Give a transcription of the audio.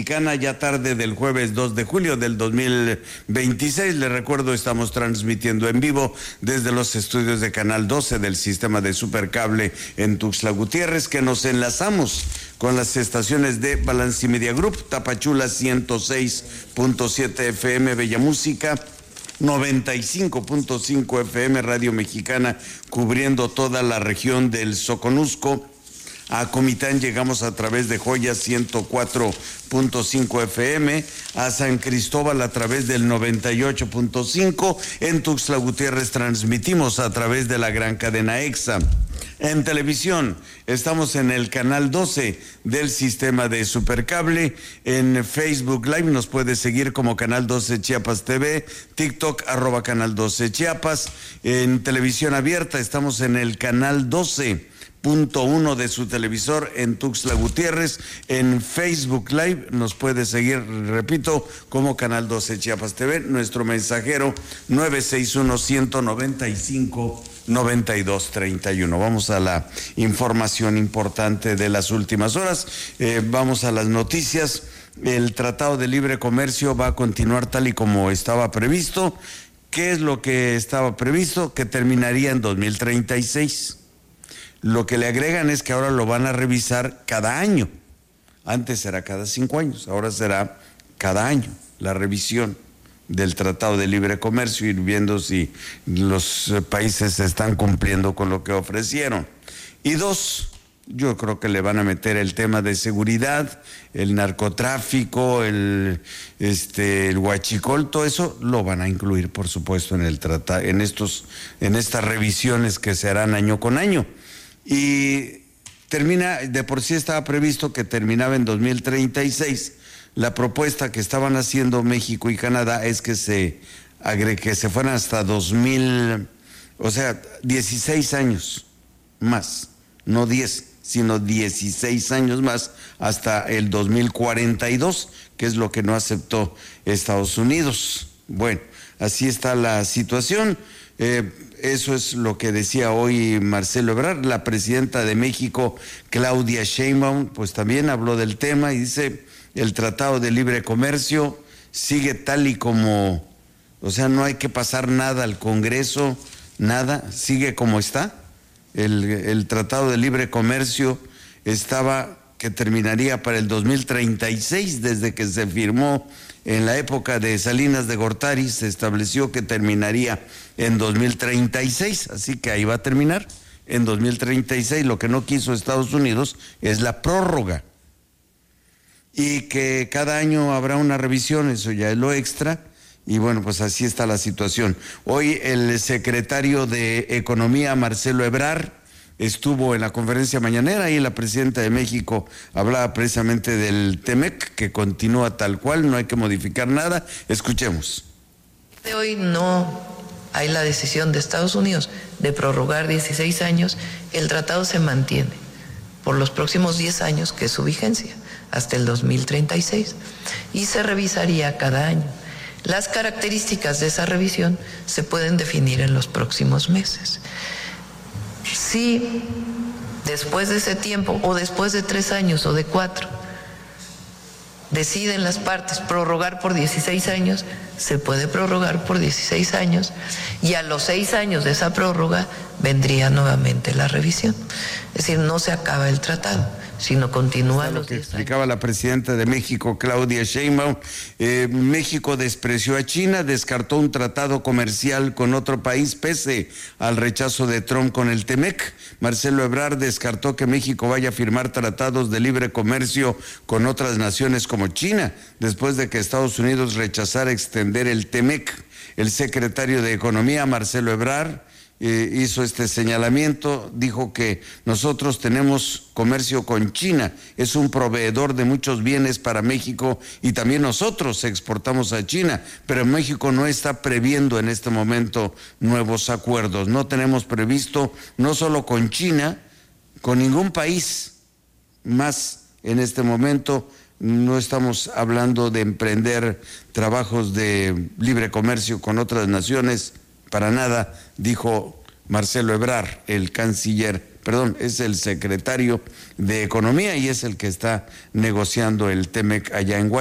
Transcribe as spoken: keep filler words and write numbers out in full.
Ya tarde del jueves dos de julio del dos mil veintiséis. Les recuerdo, estamos transmitiendo en vivo desde los estudios de Canal doce del sistema de Supercable en Tuxtla Gutiérrez, que nos enlazamos con las estaciones de Balance Media Group, Tapachula ciento seis punto siete F M, Bella Música noventa y cinco punto cinco F M, Radio Mexicana, cubriendo toda la región del Soconusco. A Comitán llegamos a través de Joya ciento cuatro punto cinco F M, a San Cristóbal a través del noventa y ocho punto cinco, en Tuxtla Gutiérrez transmitimos a través de la gran cadena EXA. En televisión estamos en el canal doce del sistema de Supercable, en Facebook Live nos puede seguir como Canal doce Chiapas T V, TikTok arroba Canal doce Chiapas, en televisión abierta estamos en el canal doce punto uno de su televisor en Tuxtla Gutiérrez, en Facebook Live nos puede seguir, repito, como Canal doce Chiapas T V, nuestro mensajero nueve seis uno, uno nueve cinco, nueve dos tres uno. Vamos a la información importante de las últimas horas, eh, vamos a las noticias. El Tratado de Libre Comercio va a continuar tal y como estaba previsto. ¿Qué es lo que estaba previsto? Que terminaría en dos mil treinta y seis. Lo que le agregan es que ahora lo van a revisar cada año. Antes era cada cinco años, ahora será cada año la revisión del Tratado de Libre Comercio, ir viendo si los países están cumpliendo con lo que ofrecieron. Y dos, yo creo que le van a meter el tema de seguridad, el narcotráfico, el este el huachicol, todo eso lo van a incluir, por supuesto, en el tratado, en estos, en estas revisiones que se harán año con año. Y termina, de por sí estaba previsto que terminaba en dos mil treinta y seis. La propuesta que estaban haciendo México y Canadá es que se agregue, que se fueran hasta dos mil, o sea, dieciséis años más, no diez, sino dieciséis años más, hasta el dos mil cuarenta y dos, que es lo que no aceptó Estados Unidos. Bueno, así está la situación. Eh, Eso es lo que decía hoy Marcelo Ebrard. La presidenta de México, Claudia Sheinbaum, pues también habló del tema y dice, el Tratado de Libre Comercio sigue tal y como, o sea, no hay que pasar nada al Congreso, nada, sigue como está. El, el Tratado de Libre Comercio estaba que terminaría para el dos mil treinta y seis, desde que se firmó en la época de Salinas de Gortari, se estableció que terminaría en dos mil treinta y seis, así que ahí va a terminar, en dos mil treinta y seis. Lo que no quiso Estados Unidos es la prórroga, y que cada año habrá una revisión, eso ya es lo extra, y bueno, pues así está la situación. Hoy el secretario de Economía, Marcelo Ebrard, estuvo en la conferencia mañanera y la presidenta de México hablaba precisamente del Temec, que continúa tal cual, no hay que modificar nada. Escuchemos. De hoy no hay la decisión de Estados Unidos de prorrogar dieciséis años, el tratado se mantiene por los próximos diez años, que es su vigencia, hasta el dos mil treinta y seis, y se revisaría cada año. Las características de esa revisión se pueden definir en los próximos meses. Si después de ese tiempo, o después de tres años o de cuatro, deciden las partes prorrogar por dieciséis años, se puede prorrogar por dieciséis años, y a los seis años de esa prórroga vendría nuevamente la revisión. Es decir, no se acaba el tratado, sino continúa los diez años. Explicaba la presidenta de México, Claudia Sheinbaum. Eh, México despreció a China, descartó un tratado comercial con otro país pese al rechazo de Trump con el Temec. Marcelo Ebrard descartó que México vaya a firmar tratados de libre comercio con otras naciones como China, después de que Estados Unidos rechazara extender el Temec. El secretario de Economía, Marcelo Ebrard, Eh, hizo este señalamiento, dijo que nosotros tenemos comercio con China, es un proveedor de muchos bienes para México y también nosotros exportamos a China, pero México no está previendo en este momento nuevos acuerdos, no tenemos previsto, no solo con China, con ningún país más en este momento. No estamos hablando de emprender trabajos de libre comercio con otras naciones, para nada, dijo Marcelo Ebrard, el canciller perdón, es el secretario de Economía y es el que está negociando el T E M E C allá en Guadalajara.